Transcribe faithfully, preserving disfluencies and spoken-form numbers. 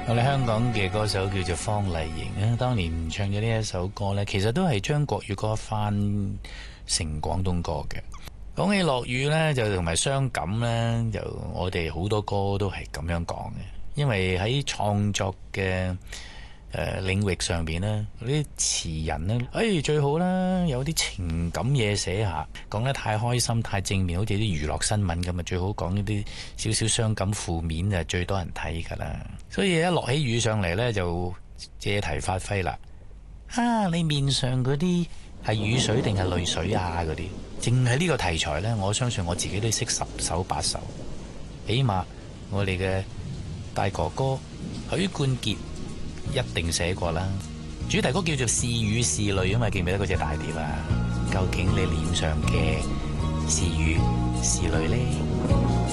我哋香港嘅歌手叫做方麗瑩啊，當年唱咗呢一首歌呢，其實都係將國語歌翻成廣東歌嘅。講起落雨呢，就同埋傷感呢，就我哋好多歌都係咁樣講嘅，因為喺創作嘅誒領域上邊呢，嗰啲詞人呢，誒、哎、最好啦，有啲情感嘢寫下，講得太開心太正面，好似啲娛樂新聞咁啊，最好講呢啲少少傷感負面就最多人睇噶啦。所以一落起雨上嚟呢，就借題發揮啦。啊，你面上嗰啲係雨水定係淚水啊？嗰啲淨係呢個題材呢，我相信我自己都識十首八首，起碼我哋嘅大哥哥許冠傑一定寫過啦。主題曲叫做是雨是淚啊嘛，記唔記得嗰隻大碟啊？究竟你臉上嘅是雨是淚呢？